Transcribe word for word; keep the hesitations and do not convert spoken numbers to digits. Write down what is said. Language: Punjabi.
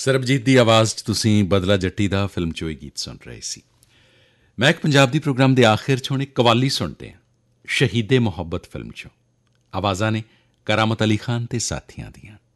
ਸਰਬਜੀਤ ਦੀ ਆਵਾਜ਼ 'ਚ ਤੁਸੀਂ ਬਦਲਾ ਜੱਟੀ ਦਾ ਫਿਲਮ 'ਚੋਂ ਇਹ ਗੀਤ ਸੁਣ ਰਹੇ ਸੀ। ਮੈਂ ਇੱਕ ਪੰਜਾਬ ਦੀ ਪ੍ਰੋਗਰਾਮ ਦੇ ਆਖਿਰ 'ਚ ਹੁਣ ਇੱਕ ਕਵਾਲੀ ਸੁਣਦੇ ਹਾਂ ਸ਼ਹੀਦੇ ਮੁਹੱਬਤ ਫਿਲਮ 'ਚੋਂ। ਆਵਾਜ਼ਾਂ ਨੇ ਕਰਾਮਤ ਅਲੀ ਖਾਨ ਅਤੇ ਸਾਥੀਆਂ ਦੀਆਂ।